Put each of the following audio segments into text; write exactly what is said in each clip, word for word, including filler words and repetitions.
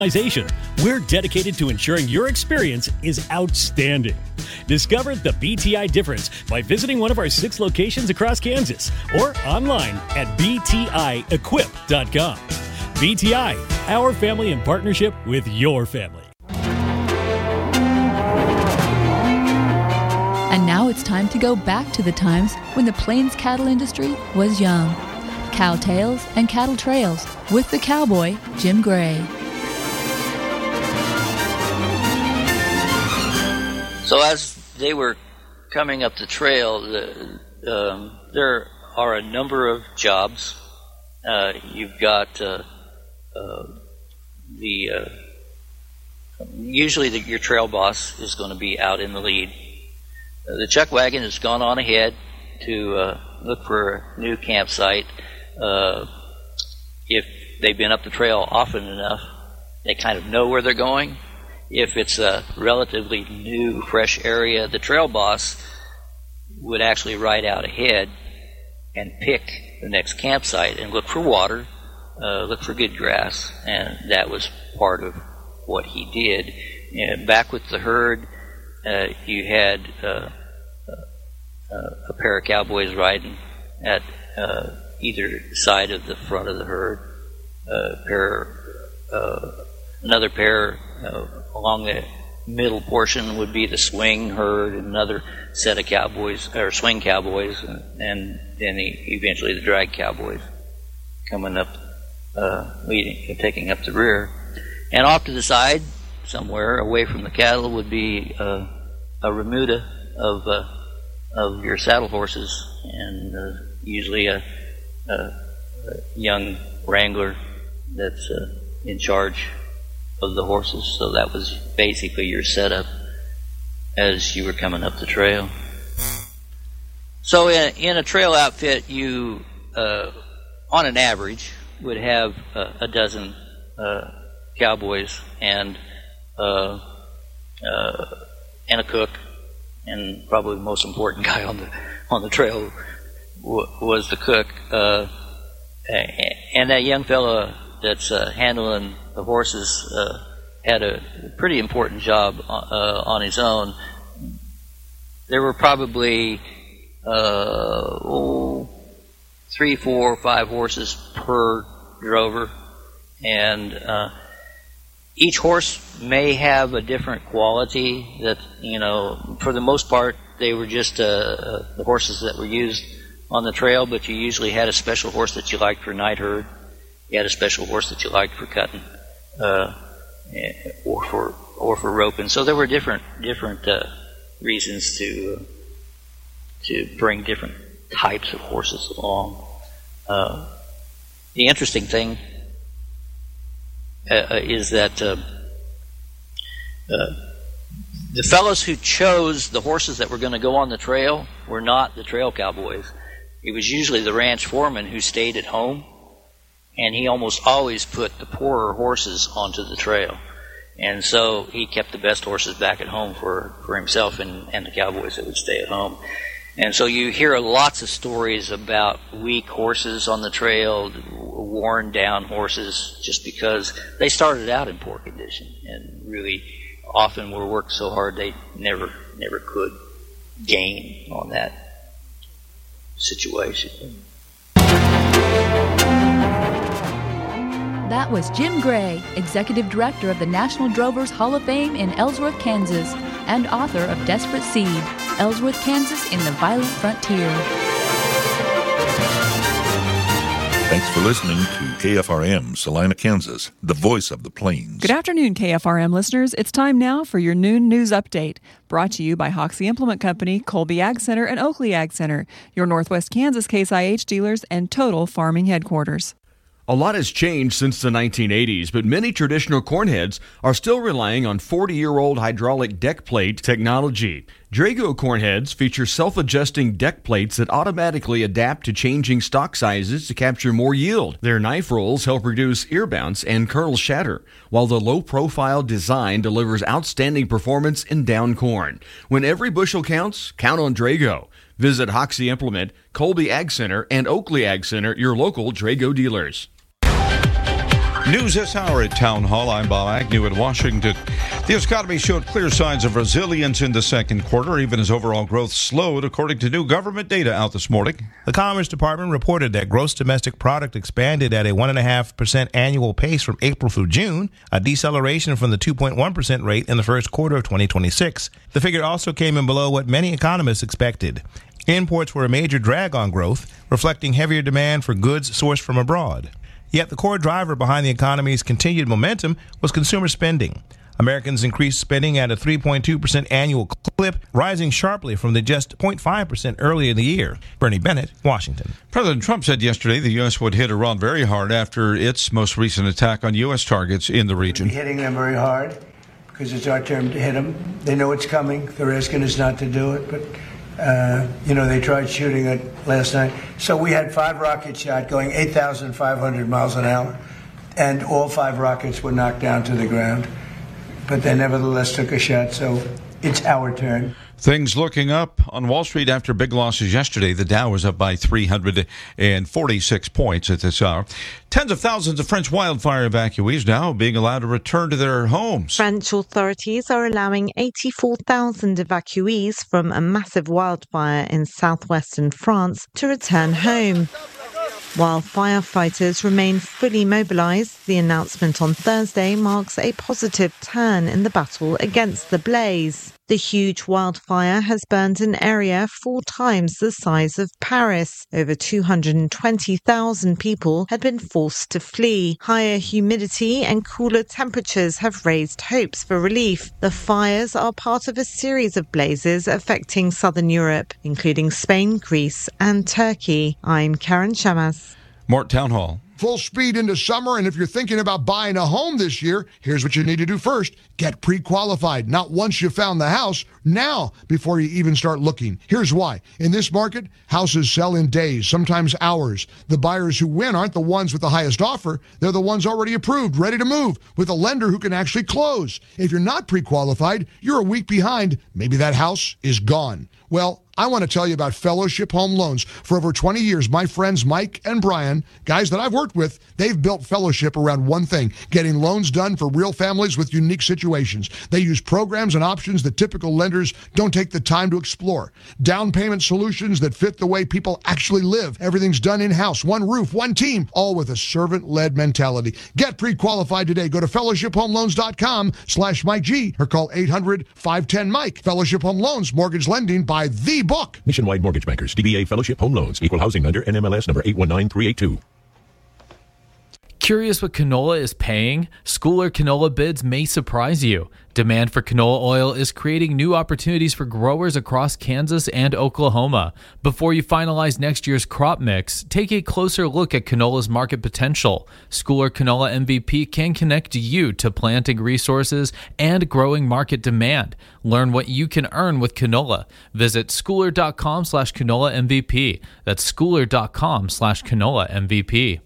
We're dedicated to ensuring your experience is outstanding. Discover the B T I difference by visiting one of our six locations across Kansas or online at b t i equip dot com. B T I, our family in partnership with your family. And now it's time to go back to the times when the Plains cattle industry was young. Cow Tales and Cattle Trails with the cowboy, Jim Gray. So as they were coming up the trail, the, um, there are a number of jobs. Uh, you've got uh, uh, the uh, usually the, your trail boss is going to be out in the lead. Uh, the chuck wagon has gone on ahead to uh, look for a new campsite. Uh, if they've been up the trail often enough, they kind of know where they're going. If it's a relatively new, fresh area, the trail boss would actually ride out ahead and pick the next campsite and look for water, uh, look for good grass, and that was part of what he did. And back with the herd, uh, you had uh, uh, a pair of cowboys riding at uh, either side of the front of the herd, uh, pair, uh, another pair uh, along the middle portion would be the swing herd, another set of cowboys, or swing cowboys, and then eventually the drag cowboys coming up, uh, leading, taking up the rear. And off to the side, somewhere away from the cattle, would be uh, a remuda of uh, of your saddle horses, and uh, usually a, a, a young wrangler that's uh, in charge of the horses. So that was basically your setup as you were coming up the trail. So in, in a trail outfit, you, uh, on an average, would have uh, a dozen uh, cowboys and uh, uh, and a cook, and probably the most important guy on the on the trail w- was the cook. Uh, and that young fella that's uh, handling the horses uh, had a pretty important job uh, on his own. There were probably uh, oh, three, four, five horses per drover, and uh, each horse may have a different quality. That, you know, for the most part, they were just uh, uh, the horses that were used on the trail, but you usually had a special horse that you liked for night herd. You had a special horse that you liked for cutting, uh, or for or for roping. So there were different different uh, reasons to uh, to bring different types of horses along. Uh, the interesting thing uh, is that uh, uh, the fellows who chose the horses that were going to go on the trail were not the trail cowboys. It was usually the ranch foreman who stayed at home, and he almost always put the poorer horses onto the trail. And so he kept the best horses back at home for, for himself and, and the cowboys that would stay at home. And so you hear lots of stories about weak horses on the trail, worn down horses, just because they started out in poor condition and really often were worked so hard they never never could gain on that situation. That was Jim Gray, Executive Director of the National Drovers Hall of Fame in Ellsworth, Kansas, and author of Desperate Seed, Ellsworth, Kansas in the Violent Frontier. Thanks for listening to K F R M, Salina, Kansas, the voice of the Plains. Good afternoon, K F R M listeners. It's time now for your noon news update, brought to you by Hoxie Implement Company, Colby Ag Center, and Oakley Ag Center, your Northwest Kansas Case I H dealers and total farming headquarters. A lot has changed since the nineteen eighties, but many traditional cornheads are still relying on forty-year-old hydraulic deck plate technology. Drago cornheads feature self-adjusting deck plates that automatically adapt to changing stalk sizes to capture more yield. Their knife rolls help reduce ear bounce and kernel shatter, while the low-profile design delivers outstanding performance in down corn. When every bushel counts, count on Drago. Visit Hoxie Implement, Colby Ag Center, and Oakley Ag Center, your local Drago dealers. News this hour at Town Hall. I'm Bob Agnew in Washington. The economy showed clear signs of resilience in the second quarter, even as overall growth slowed, according to new government data out this morning. The Commerce Department reported that gross domestic product expanded at a one point five percent annual pace from April through June, a deceleration from the two point one percent rate in the first quarter of twenty twenty-six. The figure also came in below what many economists expected. Imports were a major drag on growth, reflecting heavier demand for goods sourced from abroad. Yet the core driver behind the economy's continued momentum was consumer spending. Americans increased spending at a three point two percent annual clip, rising sharply from the just zero point five percent earlier in the year. Bernie Bennett, Washington. President Trump said yesterday the U S would hit Iran very hard after its most recent attack on U S targets in the region. We're hitting them very hard because it's our turn to hit them. They know it's coming. They're asking us not to do it, but Uh, you know, they tried shooting it last night. So we had five rockets shot going eight thousand five hundred miles an hour, and all five rockets were knocked down to the ground. But they nevertheless took a shot, so it's our turn. Things looking up on Wall Street after big losses yesterday. The Dow was up by three hundred forty-six points at this hour. Tens of thousands of French wildfire evacuees now being allowed to return to their homes. French authorities are allowing eighty-four thousand evacuees from a massive wildfire in southwestern France to return home. While firefighters remain fully mobilised, the announcement on Thursday marks a positive turn in the battle against the blaze. The huge wildfire has burned an area four times the size of Paris. Over two hundred twenty thousand people had been forced to flee. Higher humidity and cooler temperatures have raised hopes for relief. The fires are part of a series of blazes affecting southern Europe, including Spain, Greece and Turkey. I'm Karen Shamas. Mort Town Hall. Full speed into summer, and if you're thinking about buying a home this year, here's what you need to do first. Get pre-qualified. Not once you found the house, now before you even start looking. Here's why. In this market, houses sell in days, sometimes hours. The buyers who win aren't the ones with the highest offer. They're the ones already approved, ready to move, with a lender who can actually close. If you're not pre-qualified, you're a week behind. Maybe that house is gone. Well, I want to tell you about Fellowship Home Loans. For over twenty years, my friends Mike and Brian, guys that I've worked with, they've built Fellowship around one thing, getting loans done for real families with unique situations. They use programs and options that typical lenders don't take the time to explore. Down payment solutions that fit the way people actually live. Everything's done in-house, one roof, one team, all with a servant-led mentality. Get pre-qualified today. Go to fellowship home loans dot com slash Mike G or call eight hundred five one zero Mike. Fellowship Home Loans, mortgage lending by the book. Nationwide Mortgage Bankers, D B A Fellowship Home Loans, Equal Housing Lender, N M L S number eight one nine three eight two. Curious what canola is paying? Schooler canola bids may surprise you. Demand for canola oil is creating new opportunities for growers across Kansas and Oklahoma. Before you finalize next year's crop mix, take a closer look at canola's market potential. Schooler Canola M V P can connect you to planting resources and growing market demand. Learn what you can earn with canola. Visit schooler.com slash canola MVP. That's schooler.com slash canola MVP.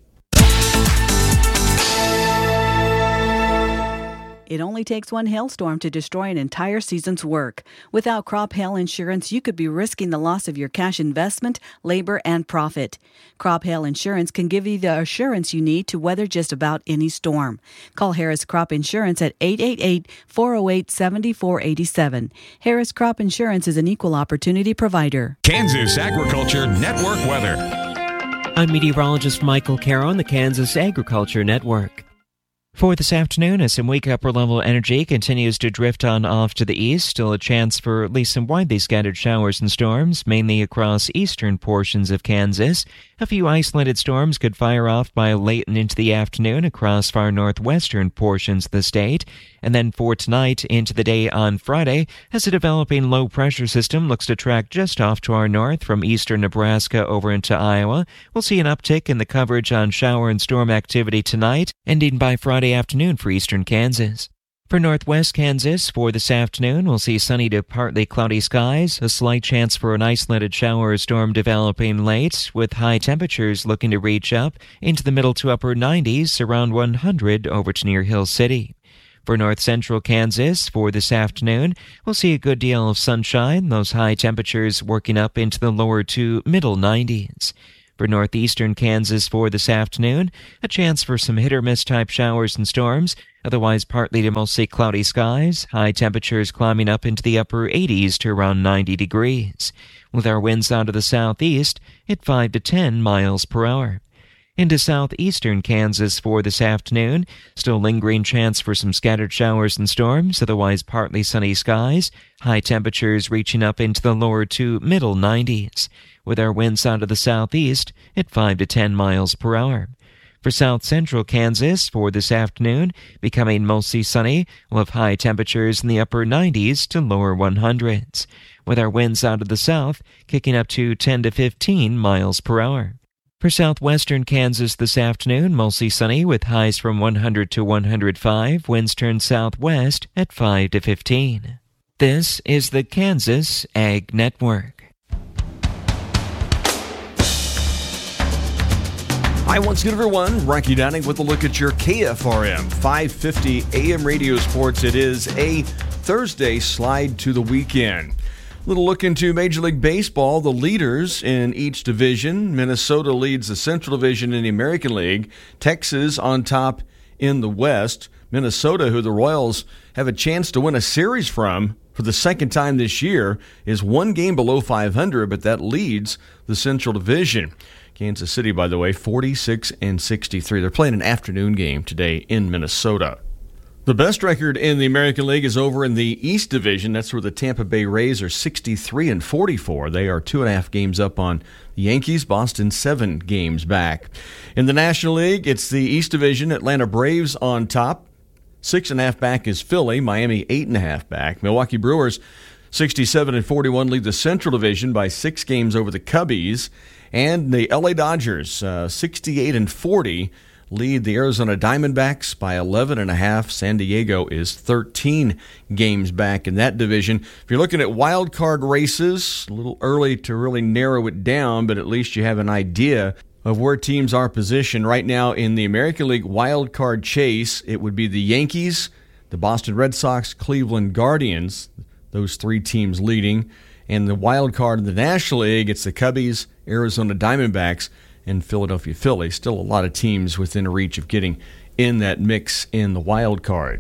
It only takes one hailstorm to destroy an entire season's work. Without crop hail insurance, you could be risking the loss of your cash investment, labor, and profit. Crop hail insurance can give you the assurance you need to weather just about any storm. Call Harris Crop Insurance at eight eight eight, four oh eight, seven four eight seven. Harris Crop Insurance is an equal opportunity provider. Kansas Agriculture Network weather. I'm meteorologist Michael Caro on the Kansas Agriculture Network. For this afternoon, as some weak upper-level energy continues to drift on off to the east, still a chance for at least some widely scattered showers and storms, mainly across eastern portions of Kansas. A few isolated storms could fire off by late and into the afternoon across far northwestern portions of the state. And then for tonight into the day on Friday, as a developing low-pressure system looks to track just off to our north from eastern Nebraska over into Iowa, we'll see an uptick in the coverage on shower and storm activity tonight, ending by Friday afternoon for eastern Kansas. For northwest Kansas, for this afternoon, we'll see sunny to partly cloudy skies, a slight chance for an isolated shower or storm developing late, with high temperatures looking to reach up into the middle to upper nineties, around one hundred over to near Hill City. For north-central Kansas, for this afternoon, we'll see a good deal of sunshine, those high temperatures working up into the lower to middle nineties. For northeastern Kansas for this afternoon, a chance for some hit-or-miss type showers and storms, otherwise partly to mostly cloudy skies, high temperatures climbing up into the upper eighties to around ninety degrees, with our winds out of the southeast at five to ten miles per hour. Into southeastern Kansas for this afternoon, still lingering chance for some scattered showers and storms, otherwise partly sunny skies, high temperatures reaching up into the lower to middle nineties, with our winds out of the southeast at five to ten miles per hour. For south central Kansas for this afternoon, becoming mostly sunny, we'll have high temperatures in the upper nineties to lower hundreds, with our winds out of the south kicking up to ten to fifteen miles per hour. For southwestern Kansas this afternoon, mostly sunny with highs from one hundred to one hundred five, winds turn southwest at five to fifteen. This is the Kansas Ag Network. Hi, once again, everyone. Rocky Downing with a look at your K F R M five fifty A M Radio Sports. It is a Thursday slide to the weekend. Little look into Major League Baseball. The leaders in each division. Minnesota leads the Central Division in the American League. Texas on top in the West. Minnesota, who the Royals have a chance to win a series from for the second time this year, is one game below five hundred, but that leads the Central Division. Kansas City, by the way, forty-six and sixty-three. They're playing an afternoon game today in Minnesota. The best record in the American League is over in the East Division. That's where the Tampa Bay Rays are sixty-three and forty-four. They are two and a half games up on the Yankees. Boston seven games back. In the National League, it's the East Division. Atlanta Braves on top. Six and a half back is Philly. Miami eight and a half back. Milwaukee Brewers sixty-seven and forty-one lead the Central Division by six games over the Cubbies. And the L A Dodgers uh, sixty-eight and forty. Lead the Arizona Diamondbacks by eleven and a half. San Diego is thirteen games back in that division. If you're looking at wild card races, a little early to really narrow it down, but at least you have an idea of where teams are positioned right now in the American League wild card chase. It would be the Yankees, the Boston Red Sox, Cleveland Guardians, those three teams leading. And the wild card in the National League, it's the Cubbies, Arizona Diamondbacks, and Philadelphia Phillies. Still a lot of teams within reach of getting in that mix in the wild card.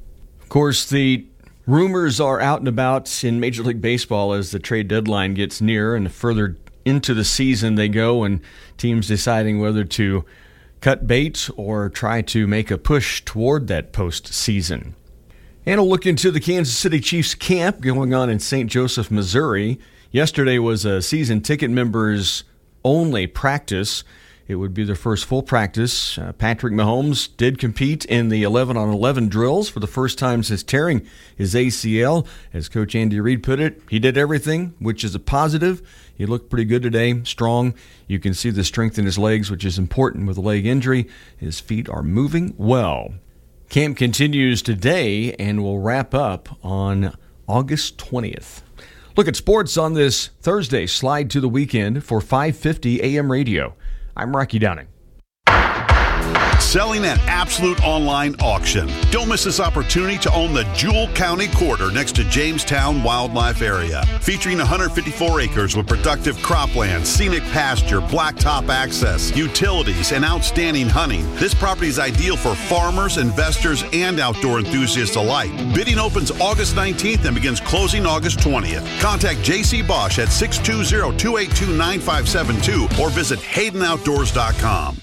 Of course, the rumors are out and about in Major League Baseball as the trade deadline gets near and further into the season they go, and teams deciding whether to cut bait or try to make a push toward that postseason. And a look into the Kansas City Chiefs camp going on in Saint Joseph, Missouri. Yesterday was a season ticket members only practice. It would be their first full practice. Uh, Patrick Mahomes did compete in the eleven on eleven drills for the first time since tearing his A C L. As Coach Andy Reid put it, he did everything, which is a positive. He looked pretty good today, strong. You can see the strength in his legs, which is important with a leg injury. His feet are moving well. Camp continues today and will wrap up on August twentieth. Look at sports on this Thursday slide to the weekend for five fifty A M Radio. I'm Rocky Downing. Selling at Absolute Online Auction. Don't miss this opportunity to own the Jewell County Quarter next to Jamestown Wildlife Area. Featuring one hundred fifty-four acres with productive cropland, scenic pasture, blacktop access, utilities, and outstanding hunting. This property is ideal for farmers, investors, and outdoor enthusiasts alike. Bidding opens August nineteenth and begins closing August twentieth. Contact J C Bosch at six two zero, two eight two, nine five seven two or visit Hayden Outdoors dot com.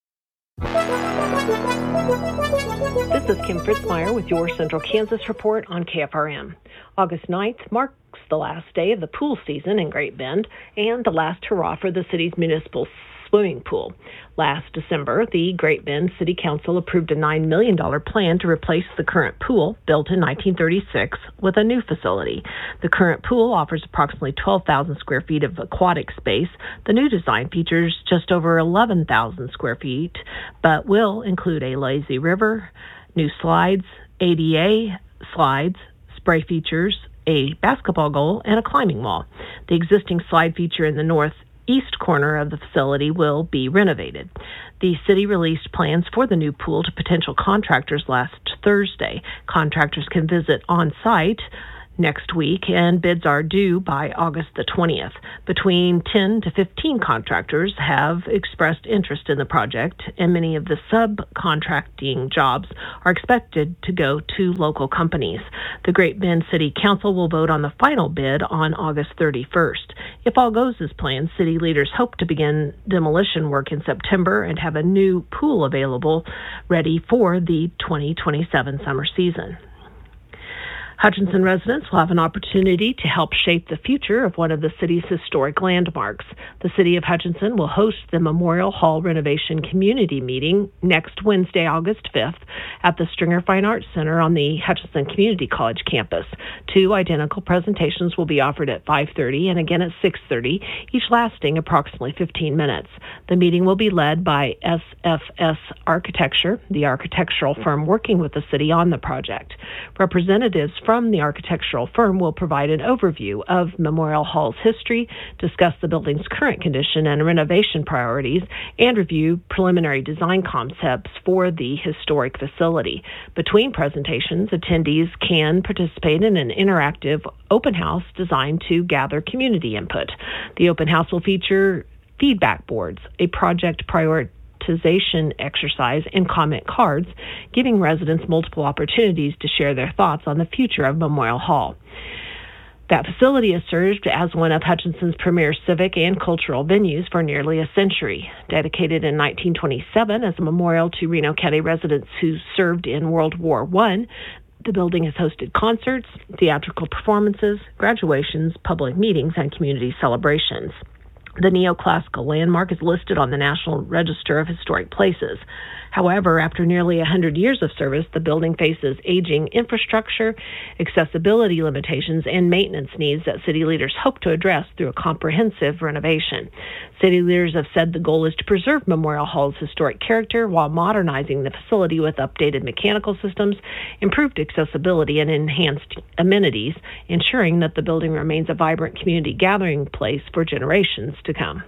This is Kim Fritzmeyer with your Central Kansas Report on K F R M. August ninth marks the last day of the pool season in Great Bend and the last hurrah for the city's municipal swimming pool. Last December, the Great Bend City Council approved a nine million dollars plan to replace the current pool, built in nineteen thirty-six, with a new facility. The current pool offers approximately twelve thousand square feet of aquatic space. The new design features just over eleven thousand square feet, but will include a lazy river, new slides, A D A slides, spray features, a basketball goal, and a climbing wall. The existing slide feature in the north east corner of the facility will be renovated. The city released plans for the new pool to potential contractors last Thursday. Contractors can visit on site next week, and bids are due by August the twentieth. Between ten to fifteen contractors have expressed interest in the project, and many of the subcontracting jobs are expected to go to local companies. The Great Bend City Council will vote on the final bid on August thirty-first. If all goes as planned, city leaders hope to begin demolition work in September and have a new pool available ready for the twenty twenty-seven summer season. Hutchinson residents will have an opportunity to help shape the future of one of the city's historic landmarks. The City of Hutchinson will host the Memorial Hall Renovation Community Meeting next Wednesday, August fifth, at the Stringer Fine Arts Center on the Hutchinson Community College campus. Two identical presentations will be offered at five thirty and again at six thirty, each lasting approximately fifteen minutes. The meeting will be led by S F S Architecture, the architectural firm working with the city on the project. Representatives from the architectural firm will provide an overview of Memorial Hall's history, discuss the building's current condition and renovation priorities, and review preliminary design concepts for the historic facility. Between presentations, attendees can participate in an interactive open house designed to gather community input. The open house will feature feedback boards, a project priority exercise, and comment cards, giving residents multiple opportunities to share their thoughts on the future of Memorial Hall. That facility has served as one of Hutchinson's premier civic and cultural venues for nearly a century. Dedicated in nineteen twenty-seven as a memorial to Reno County residents who served in World War One, the building has hosted concerts, theatrical performances, graduations, public meetings, and community celebrations. The neoclassical landmark is listed on the National Register of Historic Places. However, after nearly one hundred years of service, the building faces aging infrastructure, accessibility limitations, and maintenance needs that city leaders hope to address through a comprehensive renovation. City leaders have said the goal is to preserve Memorial Hall's historic character while modernizing the facility with updated mechanical systems, improved accessibility, and enhanced amenities, ensuring that the building remains a vibrant community gathering place for generations to come.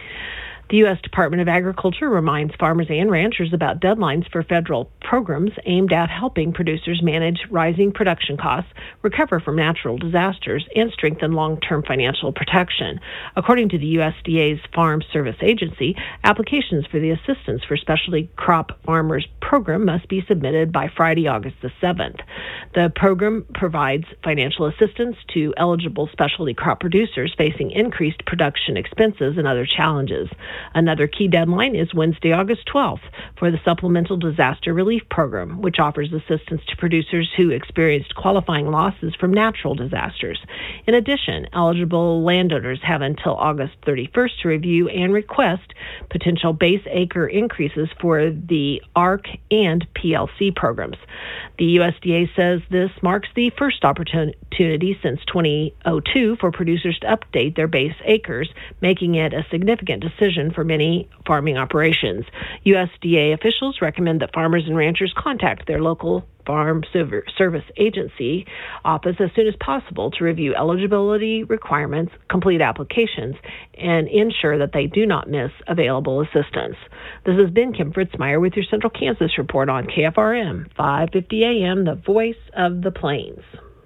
The U S Department of Agriculture reminds farmers and ranchers about deadlines for federal programs aimed at helping producers manage rising production costs, recover from natural disasters, and strengthen long-term financial protection. According to the U S D A's Farm Service Agency, applications for the Assistance for Specialty Crop Farmers program must be submitted by Friday, August the seventh. The program provides financial assistance to eligible specialty crop producers facing increased production expenses and other challenges. Another key deadline is Wednesday, August twelfth for the Supplemental Disaster Relief Program, which offers assistance to producers who experienced qualifying losses from natural disasters. In addition, eligible landowners have until August thirty-first to review and request potential base acre increases for the A R C and P L C programs. The U S D A says this marks the first opportunity since twenty oh two for producers to update their base acres, making it a significant decision for many farming operations. U S D A officials recommend that farmers and ranchers contact their local Farm Service Agency office as soon as possible to review eligibility requirements, complete applications, and ensure that they do not miss available assistance. This has been Kim Fritzmeyer with your Central Kansas Report on K F R M, five fifty A M, the voice of the plains.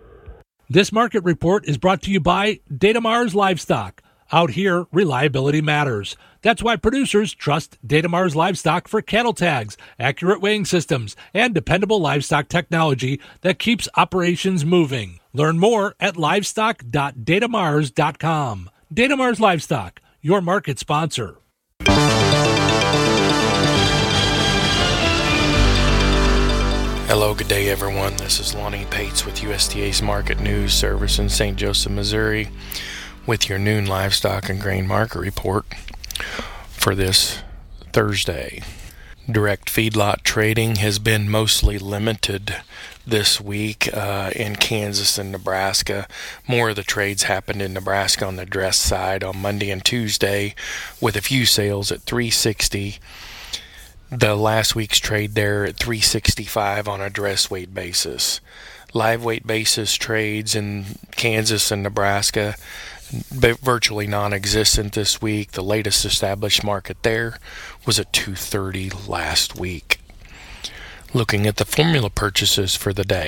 This market report is brought to you by Datamars Livestock. Out here, reliability matters. That's why producers trust Datamars Livestock for cattle tags, accurate weighing systems, and dependable livestock technology that keeps operations moving. Learn more at livestock dot datamars dot com. Datamars Livestock, your market sponsor. Hello, good day everyone. This is Lonnie Pates with U S D A's Market News Service in Saint Joseph, Missouri, with your noon livestock and grain market report for this Thursday. Direct feedlot trading has been mostly limited this week uh, in Kansas and Nebraska. More of the trades happened in Nebraska on the dress side on Monday and Tuesday, with a few sales at three sixty. The last week's trade there at three sixty-five on a dress weight basis. Live weight basis trades in Kansas and Nebraska virtually non-existent this week. The latest established market there was at two thirty last week. Looking at the formula purchases for the day,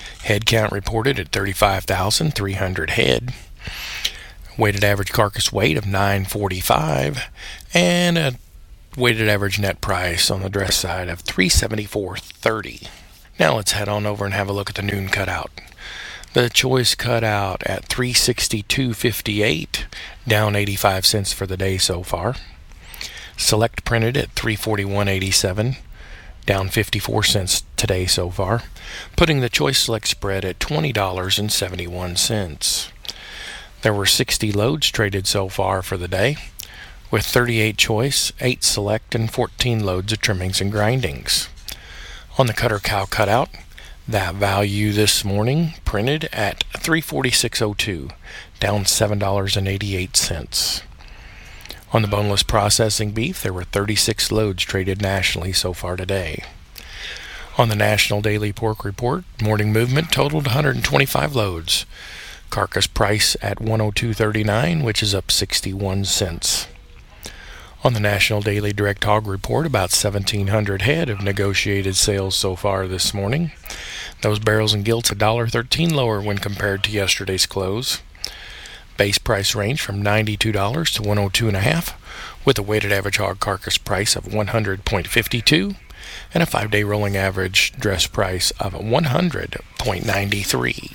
Head count reported at thirty-five thousand three hundred head. Weighted average carcass weight of nine forty-five, and a weighted average net price on the dress side of three seventy-four thirty. Now let's head on over and have a look at the noon cutout. The choice cutout at three sixty-two fifty-eight, down eighty-five cents for the day so far. Select printed at three forty-one eighty-seven, down fifty-four cents today so far, putting the choice select spread at twenty dollars and seventy-one cents. There were sixty loads traded so far for the day, with thirty-eight choice, eight select, and fourteen loads of trimmings and grindings. On the cutter cow cutout, that value this morning printed at three forty-six oh two, down seven dollars and eighty-eight cents. On the boneless processing beef, there were thirty-six loads traded nationally so far today. On the National Daily Pork Report, morning movement totaled one hundred twenty-five loads. Carcass price at one oh two thirty-nine, which is up sixty-one cents. On the National Daily Direct Hog Report, about seventeen hundred head of negotiated sales so far this morning. Those barrels and gilts one dollar thirteen lower when compared to yesterday's close. Base price range from ninety-two dollars to one oh two point five, with a weighted average hog carcass price of one hundred point five two and a five-day rolling average dress price of one hundred point nine three.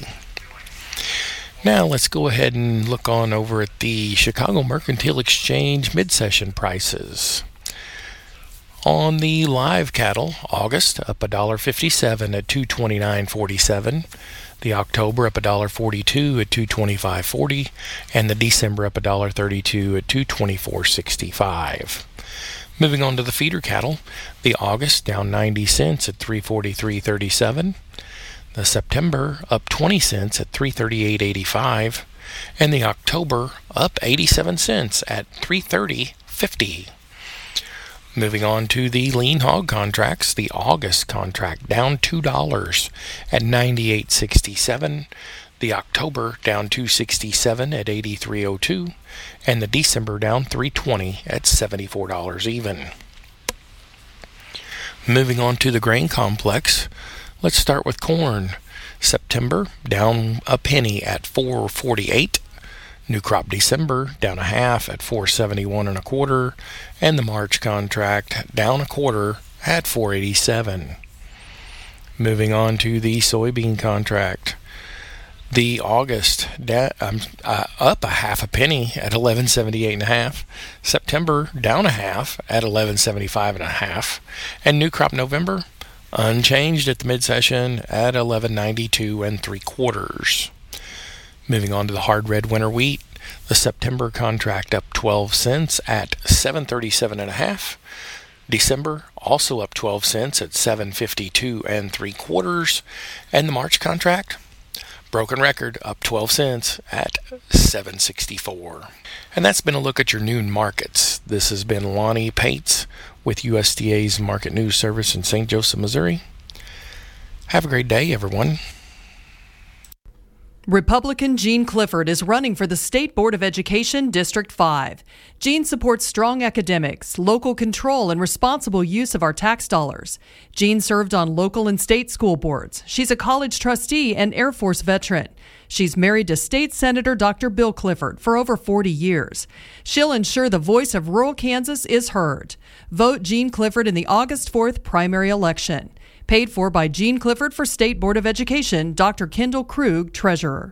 Now let's go ahead and look on over at the Chicago Mercantile Exchange mid-session prices. On the live cattle, August up one dollar fifty-seven at two twenty-nine forty-seven. The October up one dollar forty-two at two twenty-five forty, and the December up one dollar thirty-two at two twenty-four sixty-five. Moving on to the feeder cattle, the August down ninety cents at three forty-three thirty-seven. The September up twenty cents at three thirty-eight eighty-five, and the October up eighty-seven cents at three thirty fifty. Moving on to the lean hog contracts, the August contract down two dollars at ninety-eight sixty-seven, the October down two sixty-seven at eighty-three oh two, and the December down three twenty at seventy-four dollars even. Moving on to the grain complex, let's start with corn. September down a penny at four forty-eight. New crop December down a half at four seventy-one and a quarter, and the March contract down a quarter at four eighty-seven. Moving on to the soybean contract, the August da- um, uh, up a half a penny at eleven seventy-eight and a half. September down a half at eleven seventy-five and a half, and new crop November unchanged at the mid-session at eleven ninety-two and three quarters. Moving on to the hard red winter wheat, the September contract up twelve cents at seven thirty-seven and a half. December also up twelve cents at seven fifty-two and three quarters, and the March contract, broken record, up twelve cents at seven sixty-four. And that's been a look at your noon markets. This has been Lonnie Pates with U S D A's Market News Service in Saint Joseph, Missouri. Have a great day, everyone. Republican Gene Clifford is running for the State Board of Education District five. Gene supports strong academics, local control, and responsible use of our tax dollars. Gene served on local and state school boards. She's a college trustee and Air Force veteran. She's married to State Senator Doctor Bill Clifford for over forty years. She'll ensure the voice of rural Kansas is heard. Vote Gene Clifford in the August fourth primary election. Paid for by Gene Clifford for State Board of Education, Doctor Kendall Krug, Treasurer.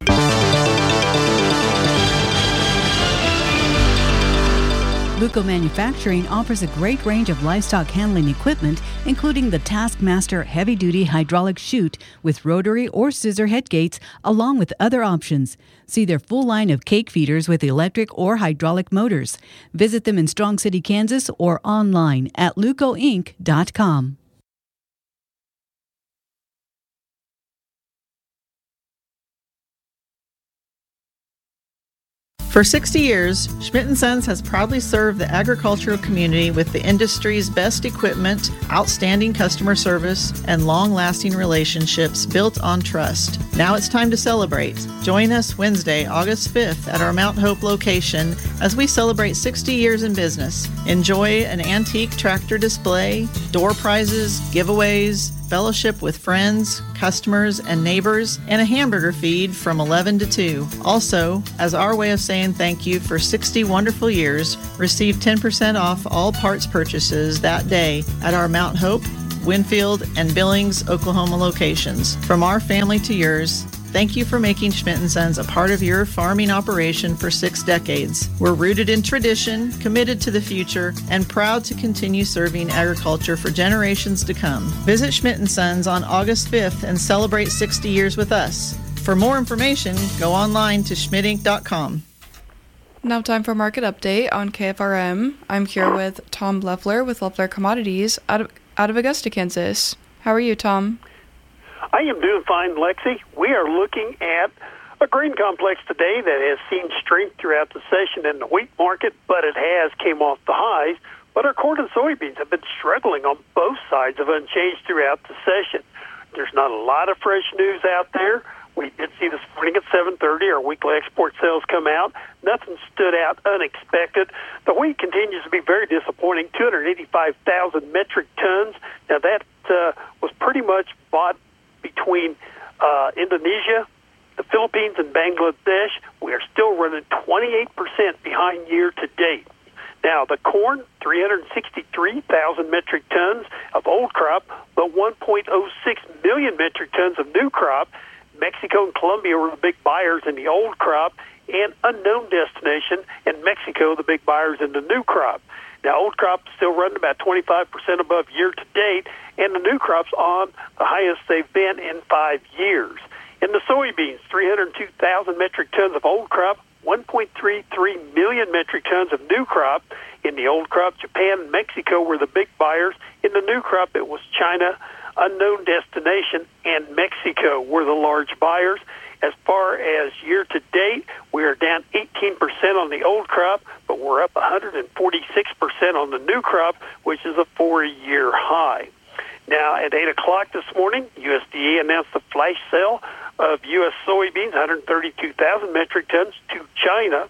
Luco Manufacturing offers a great range of livestock handling equipment, including the Taskmaster heavy-duty hydraulic chute with rotary or scissor head gates, along with other options. See their full line of cake feeders with electric or hydraulic motors. Visit them in Strong City, Kansas, or online at luco inc dot com. For sixty years, Schmidt and Sons has proudly served the agricultural community with the industry's best equipment, outstanding customer service, and long-lasting relationships built on trust. Now it's time to celebrate. Join us Wednesday, August fifth at our Mount Hope location as we celebrate sixty years in business. Enjoy an antique tractor display, door prizes, giveaways, fellowship with friends, customers, and neighbors, and a hamburger feed from eleven to two. Also, as our way of saying thank you for sixty wonderful years, receive ten percent off all parts purchases that day at our Mount Hope, Winfield, and Billings, Oklahoma locations. From our family to yours, thank you for making Schmidt and Sons a part of your farming operation for six decades. We're rooted in tradition, committed to the future, and proud to continue serving agriculture for generations to come. Visit Schmidt and Sons on August fifth and celebrate sixty years with us. For more information, go online to schmidt inc dot com. Now time for market update on K F R M. I'm here with Tom Leffler with Leffler Commodities out of, out of Augusta, Kansas. How are you, Tom? I am doing fine, Lexi. We are looking at a grain complex today that has seen strength throughout the session in the wheat market, but it has came off the highs. But our corn and soybeans have been struggling on both sides of unchanged throughout the session. There's not a lot of fresh news out there. We did see this morning at seven thirty our weekly export sales come out. Nothing stood out unexpected. The wheat continues to be very disappointing, two hundred eighty-five thousand metric tons. Now, that uh, was pretty much bought between uh, Indonesia, the Philippines, and Bangladesh. We are still running twenty-eight percent behind year to date. Now, the corn, three hundred sixty-three thousand metric tons of old crop, but one point oh six million metric tons of new crop. Mexico and Colombia were the big buyers in the old crop, and unknown destination and Mexico the big buyers in the new crop. Now, old crop still running about twenty-five percent above year to date, and the new crop's on the highest they've been in five years. In the soybeans, three hundred two thousand metric tons of old crop, one point three three million metric tons of new crop. In the old crop, Japan and Mexico were the big buyers. In the new crop, it was China, unknown destination, and Mexico were the large buyers. As far as year to date, we are down eighteen percent on the old crop, but we're up one hundred forty-six percent on the new crop, which is a four-year high. Now, at eight o'clock this morning, U S D A announced the flash sale of U S soybeans, one hundred thirty-two thousand metric tons, to China.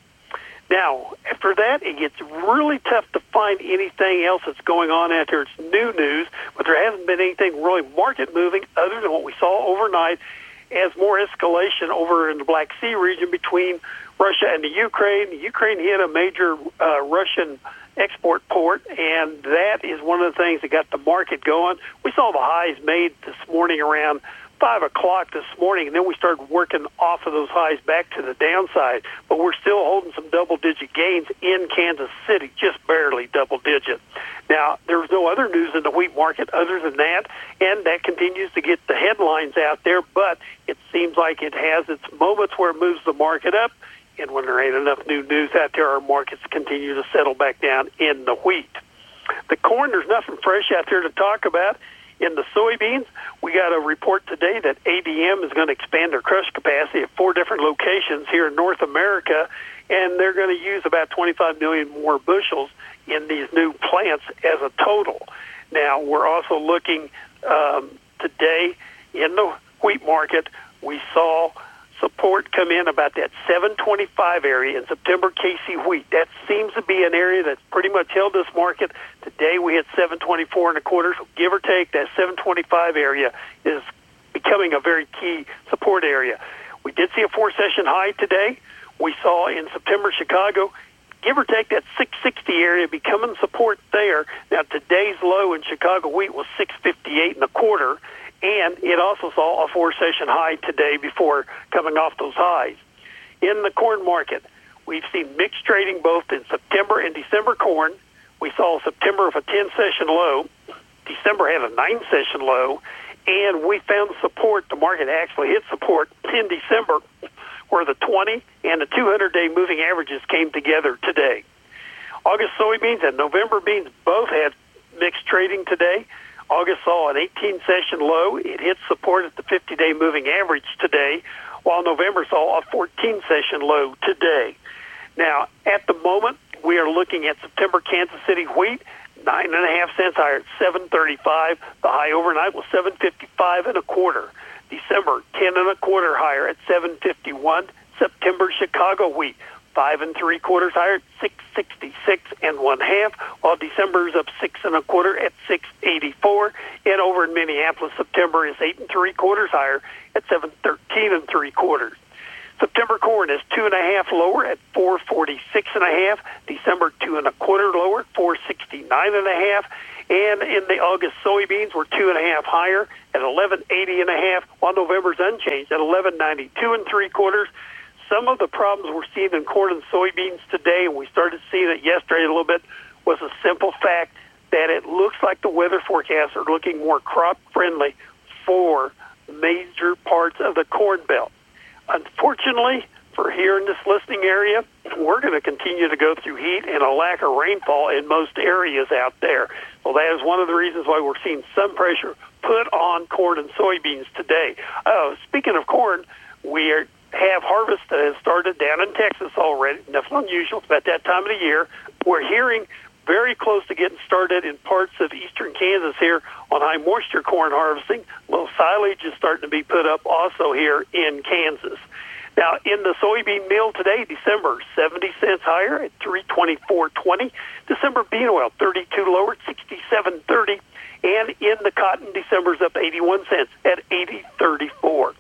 Now, after that, it gets really tough to find anything else that's going on out there. It's new news, but there hasn't been anything really market moving other than what we saw overnight as more escalation over in the Black Sea region between Russia and the Ukraine. The Ukraine hit a major uh, Russian export port, and that is one of the things that got the market going. We saw the highs made this morning around five o'clock this morning, and then we started working off of those highs back to the downside. But we're still holding some double-digit gains in Kansas City, just barely double-digit. Now, there's no other news in the wheat market other than that, and that continues to get the headlines out there, but it seems like it has its moments where it moves the market up, and when there ain't enough new news out there, our markets continue to settle back down in the wheat. The corn, there's nothing fresh out there to talk about. In the soybeans, we got a report today that A D M is going to expand their crush capacity at four different locations here in North America, and they're going to use about twenty-five million more bushels in these new plants as a total. Now, we're also looking um, today in the wheat market, we saw support come in about that seven twenty-five area in September K C wheat. That seems to be an area that's pretty much held this market. Today we hit seven twenty-four and a quarter, so give or take, that seven twenty-five area is becoming a very key support area. We did see a four-session high today. We saw in September Chicago, give or take, that six sixty area becoming support there. Now, today's low in Chicago wheat was six fifty-eight and a quarter. And it also saw a four-session high today before coming off those highs. In the corn market, we've seen mixed trading both in September and December corn. We saw September of a ten-session low. December had a nine-session low. And we found support. The market actually hit support in December where the twenty and the two hundred day moving averages came together today. August soybeans and November beans both had mixed trading today. August saw an eighteen-session low. It hit support at the fifty day moving average today, while November saw a fourteen-session low today. Now, at the moment, we are looking at September Kansas City wheat, nine and a half cents higher at seven thirty-five. The high overnight was seven fifty-five and a quarter. December, ten and a quarter higher at seven fifty-one. September Chicago wheat, five and three quarters higher at six sixty-six and one half, while December is up six and a quarter at six eighty-four. And over in Minneapolis, September is eight and three quarters higher at seven thirteen and three quarters. September corn is two and a half lower at four forty-six and a half. December two and a quarter lower at four sixty-nine and a half. And in the August soybeans, we're two and a half higher at eleven eighty and a half, while November's unchanged at eleven ninety-two and three quarters. Some of the problems we're seeing in corn and soybeans today, and we started seeing it yesterday a little bit, was a simple fact that it looks like the weather forecasts are looking more crop-friendly for major parts of the Corn Belt. Unfortunately, for here in this listening area, we're going to continue to go through heat and a lack of rainfall in most areas out there. So that is one of the reasons why we're seeing some pressure put on corn and soybeans today. Uh, speaking of corn, we are have harvest that has started down in Texas already. Nothing unusual. It's about that time of the year. We're hearing very close to getting started in parts of eastern Kansas here on high moisture corn harvesting. A little silage is starting to be put up also here in Kansas. Now, in the soybean meal today, December, seventy cents higher at three twenty-four twenty. December bean oil, thirty-two lower at sixty-seven thirty. And in the cotton, December's up eighty-one cents at eighty thirty-four.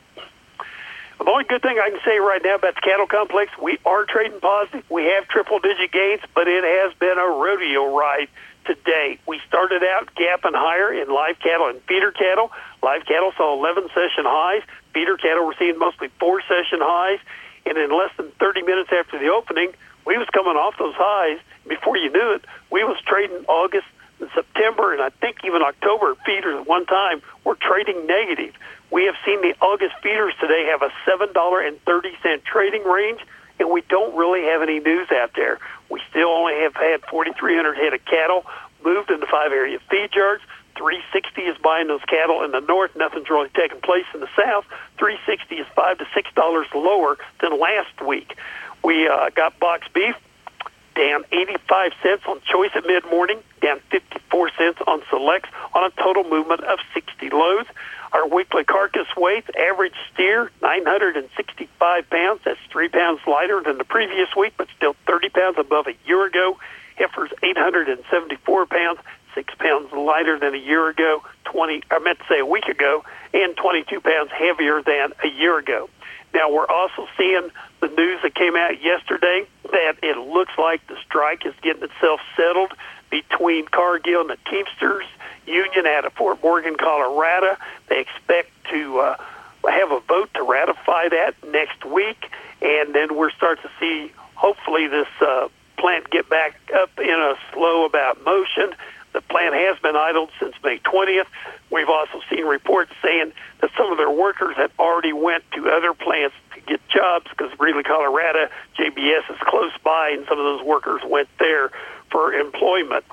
The only good thing I can say right now about the cattle complex, we are trading positive. We have triple-digit gains, but it has been a rodeo ride today. We started out gapping higher in live cattle and feeder cattle. Live cattle saw eleven session highs. Feeder cattle were seeing mostly four session highs. And in less than thirty minutes after the opening, we was coming off those highs. Before you knew it, we was trading August and September, and I think even October feeders at one time were trading negative. We have seen the August feeders today have a seven dollars and thirty cents trading range, and we don't really have any news out there. We still only have had forty-three hundred head of cattle moved into five area feed yards. three sixty is buying those cattle in the north. Nothing's really taking place in the south. three sixty is five to six dollars lower than last week. We uh, got box beef down eighty-five cents on choice at mid-morning, down fifty-four cents on selects on a total movement of sixty loads. Our weekly carcass weight, average steer, nine hundred sixty-five pounds. That's three pounds lighter than the previous week, but still thirty pounds above a year ago. Heifers, eight hundred seventy-four pounds, six pounds lighter than a year ago, twenty, I meant to say a week ago, and twenty-two pounds heavier than a year ago. Now, we're also seeing the news that came out yesterday that it looks like the strike is getting itself settled between Cargill and the Teamsters Union out of Fort Morgan, Colorado. They expect to uh, have a vote to ratify that next week, and then we're starting to see, hopefully, this uh, plant get back up in a slow about motion. The plant has been idled since May twentieth. We've also seen reports saying that some of their workers had already went to other plants to get jobs because Greeley, Colorado, J B S is close by, and some of those workers went there for employment.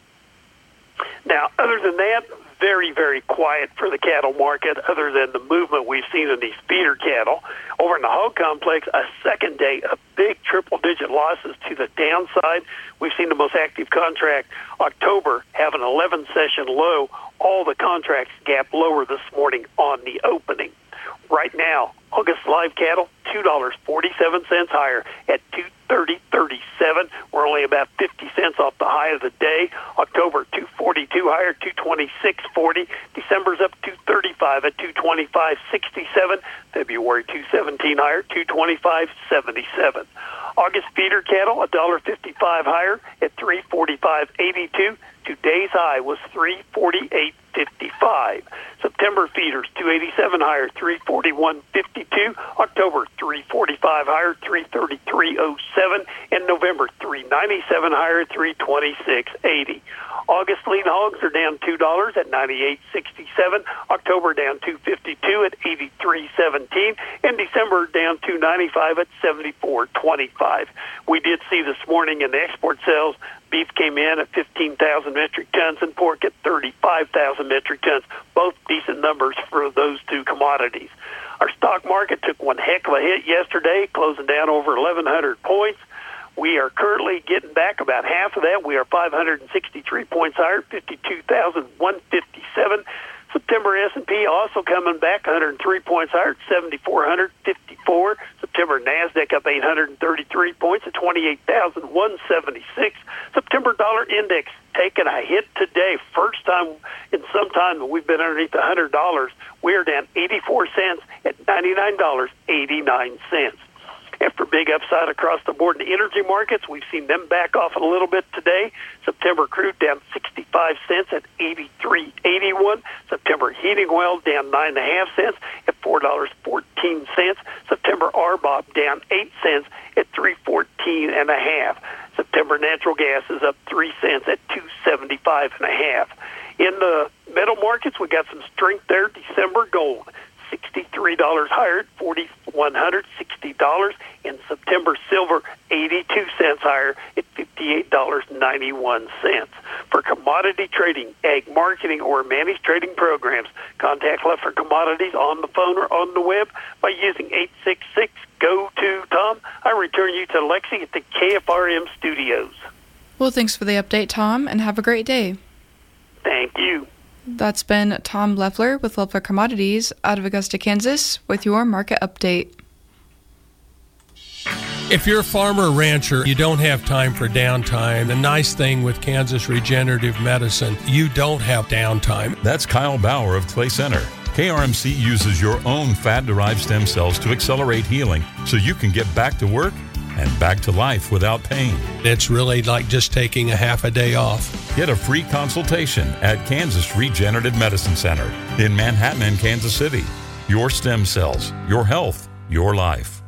Now, other than that, very, very quiet for the cattle market, other than the movement we've seen in these feeder cattle. Over in the hog complex, a second day of big triple-digit losses to the downside. We've seen the most active contract, October, have an eleven-session low. All the contracts gap lower this morning on the opening. Right now, August live cattle, two dollars and forty-seven cents higher at two thirty thirty-seven. We're only about fifty cents off the high of the day. October, two forty-two higher, two twenty-six forty. December's up two thirty-five at two twenty-five sixty-seven. February, two seventeen higher, two twenty-five seventy-seven. August feeder cattle, one dollar fifty-five higher at three forty-five eighty-two. Today's high was three forty-eight fifty-five. September feeders, two eighty-seven higher, three forty-one fifty-two. October, three forty-five higher, three thirty-three oh seven. And November, three ninety-seven higher, three twenty-six eighty. August lean hogs are down two dollars at ninety-eight sixty-seven. October down two fifty-two at eighty-three seventeen. And December down two ninety-five at seventy-four twenty-five. We did see this morning in the export sales, beef came in at fifteen thousand metric tons and pork at thirty-five thousand metric tons, both decent numbers for those two commodities. Our stock market took one heck of a hit yesterday, closing down over eleven hundred points. We are currently getting back about half of that. We are five hundred sixty-three points higher, fifty-two thousand one hundred fifty-seven. September S and P also coming back one hundred three points higher, seven thousand four hundred fifty-four. September September NASDAQ up eight hundred thirty-three points at twenty-eight thousand one hundred seventy-six. September dollar index taking a hit today. First time in some time that we've been underneath one hundred dollars. We are down eighty-four cents at ninety-nine dollars and eighty-nine cents. After big upside across the board in the energy markets, we've seen them back off a little bit today. September crude down sixty-five cents at eighty-three eighty-one. September heating oil down nine and a half cents at four dollars and fourteen cents. September R B O B down eight cents at three fourteen and a half. September natural gas is up three cents at two seventy-five and a half. In the metal markets, we got some strength there. December gold sixty-three dollars higher at forty-one hundred sixty dollars. In September, silver eighty-two cents higher at fifty-eight dollars and ninety-one cents. For commodity trading, ag marketing, or managed trading programs, contact Leffler Commodities on the phone or on the web by using eight six six, G O two, Tom. I return you to Lexi at the K F R M studios. Well, thanks for the update, Tom, and have a great day. Thank you. That's been Tom Leffler with Leffler Commodities out of Augusta, Kansas, with your market update. If you're a farmer or rancher, you don't have time for downtime. The nice thing with Kansas Regenerative Medicine, you don't have downtime. That's Kyle Bauer of Clay Center. K R M C uses your own fat-derived stem cells to accelerate healing so you can get back to work and back to life without pain. It's really like just taking a half a day off. Get a free consultation at Kansas Regenerative Medicine Center in Manhattan and Kansas City. Your stem cells, your health, your life.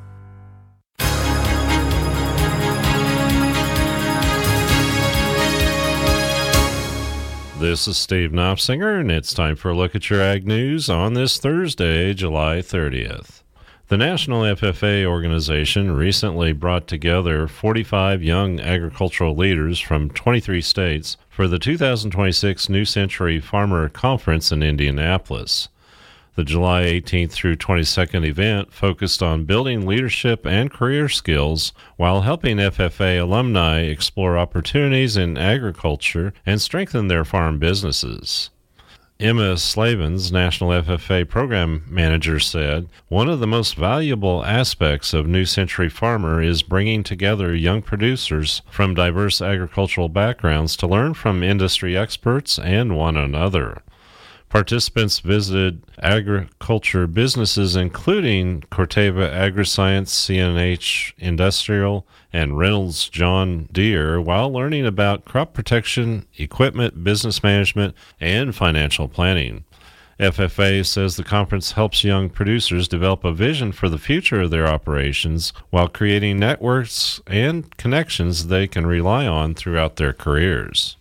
This is Steve Knopfsinger, and it's time for a look at your ag news on this Thursday, July thirtieth. The National F F A organization recently brought together forty-five young agricultural leaders from twenty-three states for the two thousand twenty-six New Century Farmer Conference in Indianapolis. The July eighteenth through twenty-second event focused on building leadership and career skills while helping F F A alumni explore opportunities in agriculture and strengthen their farm businesses. Emma Slavens, National F F A Program Manager, said, "One of the most valuable aspects of New Century Farmer is bringing together young producers from diverse agricultural backgrounds to learn from industry experts and one another." Participants visited agriculture businesses including Corteva Agriscience, C N H Industrial, and Reynolds John Deere while learning about crop protection, equipment, business management, and financial planning. F F A says the conference helps young producers develop a vision for the future of their operations while creating networks and connections they can rely on throughout their careers.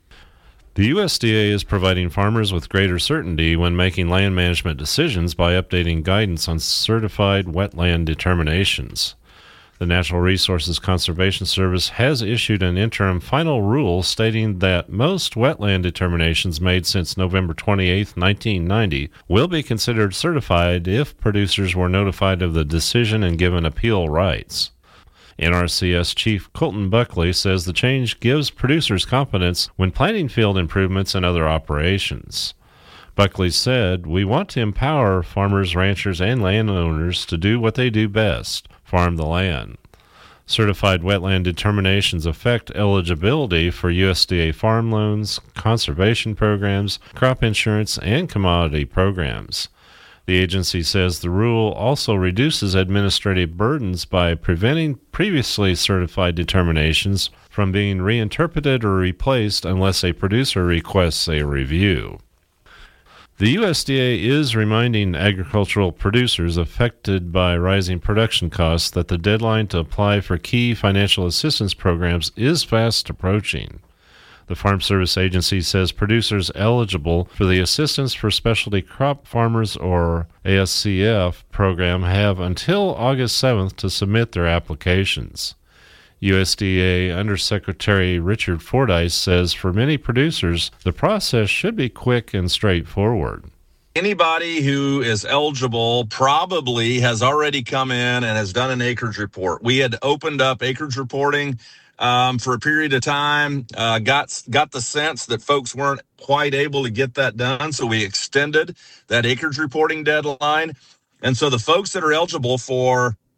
The U S D A is providing farmers with greater certainty when making land management decisions by updating guidance on certified wetland determinations. The Natural Resources Conservation Service has issued an interim final rule stating that most wetland determinations made since November twenty-eighth, nineteen ninety will be considered certified if producers were notified of the decision and given appeal rights. N R C S Chief Colton Buckley says the change gives producers confidence when planning field improvements and other operations. Buckley said, "We want to empower farmers, ranchers, and landowners to do what they do best, farm the land." Certified wetland determinations affect eligibility for U S D A farm loans, conservation programs, crop insurance, and commodity programs. The agency says the rule also reduces administrative burdens by preventing previously certified determinations from being reinterpreted or replaced unless a producer requests a review. The U S D A is reminding agricultural producers affected by rising production costs that the deadline to apply for key financial assistance programs is fast approaching. The Farm Service Agency says producers eligible for the Assistance for Specialty Crop Farmers, or A S C F, program have until August seventh to submit their applications. U S D A Undersecretary Richard Fordyce says for many producers, the process should be quick and straightforward. Anybody who is eligible probably has already come in and has done an acreage report. We had opened up acreage reporting Um, for a period of time, uh, got got the sense that folks weren't quite able to get that done, so we extended that acreage reporting deadline. And so the folks that are eligible for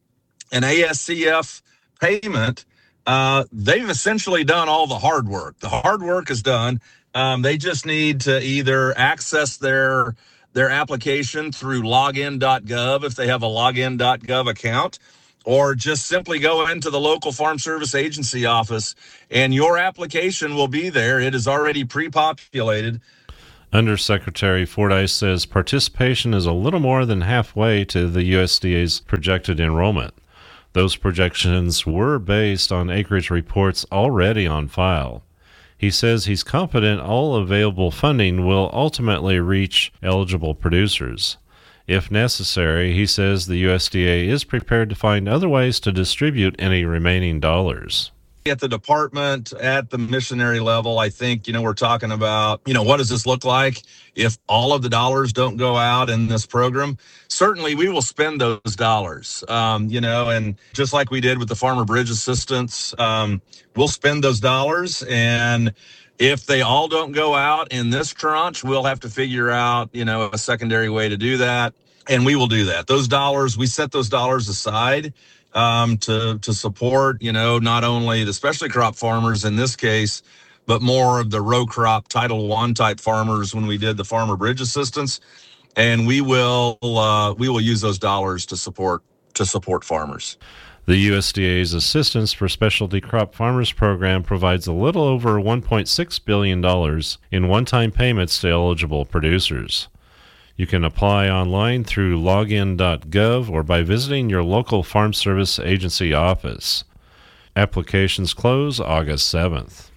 an A S C F payment, uh, they've essentially done all the hard work. The hard work is done. Um, they just need to either access their their application through login dot gov if they have a login dot gov account, or just simply go into the local Farm Service Agency office and your application will be there. It is already pre-populated. Undersecretary Fordyce says participation is a little more than halfway to the U S D A's projected enrollment. Those projections were based on acreage reports already on file. He says he's confident all available funding will ultimately reach eligible producers. If necessary, he says the U S D A is prepared to find other ways to distribute any remaining dollars. At the department, at the missionary level, I think, you know, we're talking about, you know, what does this look like if all of the dollars don't go out in this program? Certainly, we will spend those dollars, um, you know, and just like we did with the Farmer Bridge Assistance, um, we'll spend those dollars. And if they all don't go out in this tranche, we'll have to figure out, you know, a secondary way to do that. And we will do that. Those dollars, we set those dollars aside um, to, to support, you know, not only the specialty crop farmers in this case, but more of the row crop Title One type farmers when we did the Farmer Bridge Assistance. And we will uh, we will use those dollars to support to support farmers. The U S D A's Assistance for Specialty Crop Farmers program provides a little over one point six billion dollars in one-time payments to eligible producers. You can apply online through login dot gov or by visiting your local Farm Service Agency office. Applications close August seventh.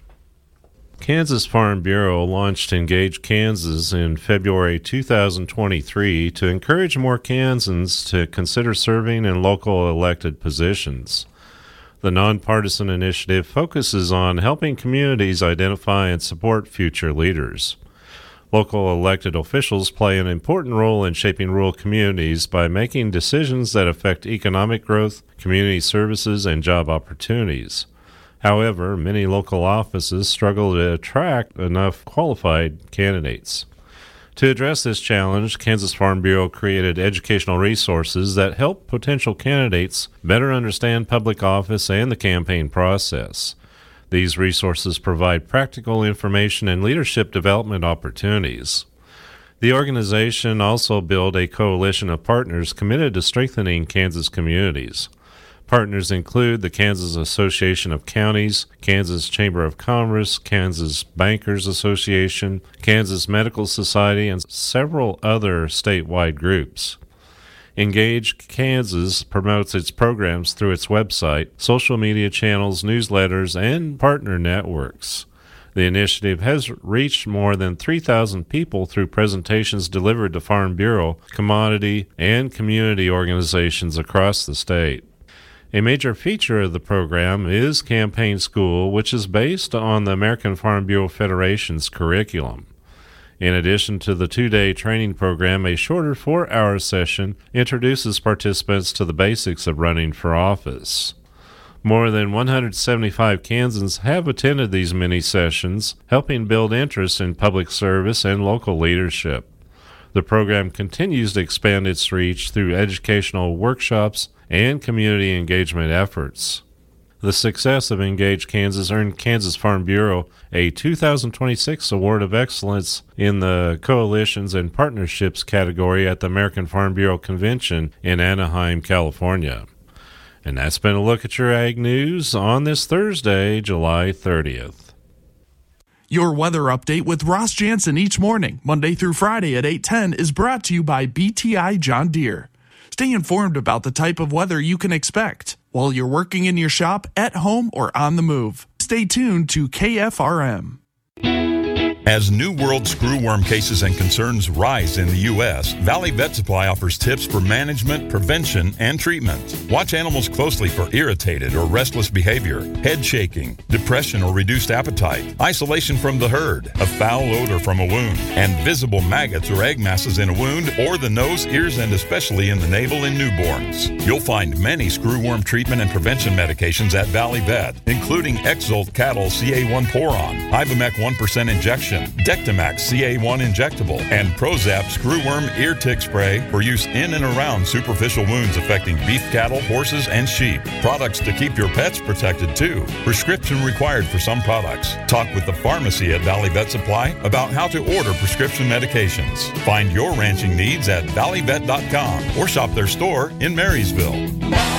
Kansas Farm Bureau launched Engage Kansas in February two thousand twenty-three to encourage more Kansans to consider serving in local elected positions. The nonpartisan initiative focuses on helping communities identify and support future leaders. Local elected officials play an important role in shaping rural communities by making decisions that affect economic growth, community services, and job opportunities. However, many local offices struggle to attract enough qualified candidates. To address this challenge, Kansas Farm Bureau created educational resources that help potential candidates better understand public office and the campaign process. These resources provide practical information and leadership development opportunities. The organization also built a coalition of partners committed to strengthening Kansas communities. Partners include the Kansas Association of Counties, Kansas Chamber of Commerce, Kansas Bankers Association, Kansas Medical Society, and several other statewide groups. Engage Kansas promotes its programs through its website, social media channels, newsletters, and partner networks. The initiative has reached more than three thousand people through presentations delivered to Farm Bureau, commodity, and community organizations across the state. A major feature of the program is Campaign School, which is based on the American Farm Bureau Federation's curriculum. In addition to the two-day training program, a shorter four-hour session introduces participants to the basics of running for office. More than one hundred seventy-five Kansans have attended these mini-sessions, helping build interest in public service and local leadership. The program continues to expand its reach through educational workshops and community engagement efforts. The success of Engage Kansas earned Kansas Farm Bureau a two thousand twenty-six Award of Excellence in the Coalitions and Partnerships category at the American Farm Bureau Convention in Anaheim, California. And that's been a look at your Ag News on this Thursday, July thirtieth. Your weather update with Ross Jansen each morning, Monday through Friday at eight ten, is brought to you by B T I John Deere. Stay informed about the type of weather you can expect while you're working in your shop, at home, or on the move. Stay tuned to K F R M. As New World screwworm cases and concerns rise in the U S, Valley Vet Supply offers tips for management, prevention, and treatment. Watch animals closely for irritated or restless behavior, head shaking, depression or reduced appetite, isolation from the herd, a foul odor from a wound, and visible maggots or egg masses in a wound or the nose, ears, and especially in the navel in newborns. You'll find many screwworm treatment and prevention medications at Valley Vet, including Exult Cattle C A one Poron, Ivomec one percent injection, medication, Dectomax C A one injectable, and Prozap screwworm ear tick spray for use in and around superficial wounds affecting beef cattle, horses, and sheep. Products to keep your pets protected too. Prescription required for some products. Talk with the pharmacy at Valley Vet Supply about how to order prescription medications. Find your ranching needs at valley vet dot com or shop their store in Marysville.